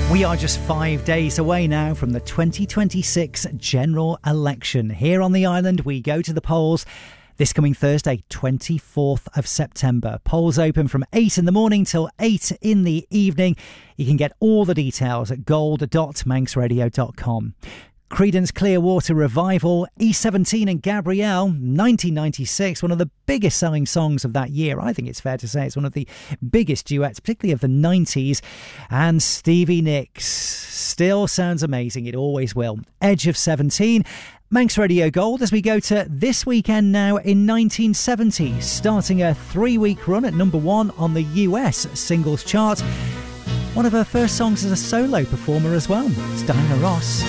We are just 5 days away now from the 2026 general election. Here on the island, we go to the polls this coming Thursday, 24th of September. Polls open from 8 in the morning till 8 in the evening. You can get all the details at gold.manxradio.com. Creedence Clearwater Revival, E17 and Gabrielle, 1996, one of the biggest selling songs of that year. I think it's fair to say it's one of the biggest duets, particularly of the 90s. And Stevie Nicks, still sounds amazing, it always will. Edge of 17. Manx Radio Gold as we go to this weekend now in 1970, starting a 3-week run at number 1 on the US singles chart. One of her first songs as a solo performer as well. It's Diana Ross.